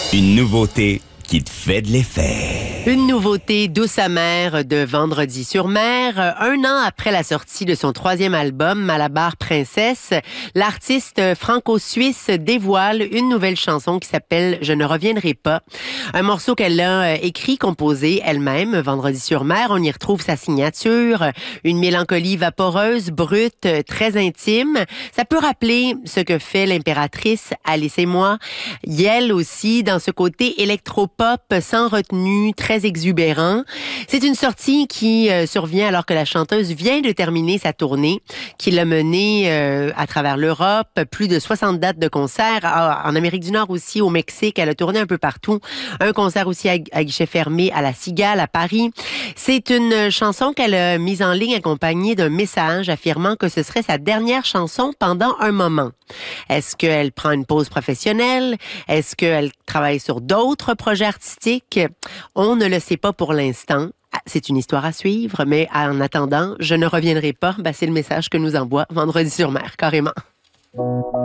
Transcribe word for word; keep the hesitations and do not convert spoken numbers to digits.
Une nouveauté qui te fait de l'effet. Une nouveauté douce amère de Vendredi sur mer. Un an après la sortie de son troisième album, Malabar Princesse, l'artiste franco-suisse dévoile une nouvelle chanson qui s'appelle « Je ne reviendrai pas ». Un morceau qu'elle a écrit, composé elle-même, Vendredi sur mer. On y retrouve sa signature, une mélancolie vaporeuse, brute, très intime. Ça peut rappeler ce que fait l'impératrice Alice et moi. Yelle aussi, dans ce côté électropop sans retenue, très exubérant. C'est une sortie qui euh, survient alors que la chanteuse vient de terminer sa tournée, qui l'a menée euh, à travers l'Europe, plus de soixante dates de concerts, en Amérique du Nord aussi, au Mexique, elle a tourné un peu partout. Un concert aussi à, à guichet fermé à la Cigale, à Paris. C'est une chanson qu'elle a mise en ligne accompagnée d'un message affirmant que ce serait sa dernière chanson pendant un moment. Est-ce qu'elle prend une pause professionnelle? Est-ce qu'elle travaille sur d'autres projets artistiques? On ne le sait pas pour l'instant. C'est une histoire à suivre, mais en attendant, je ne reviendrai pas. Ben, c'est le message que nous envoie Vendredi sur mer, carrément.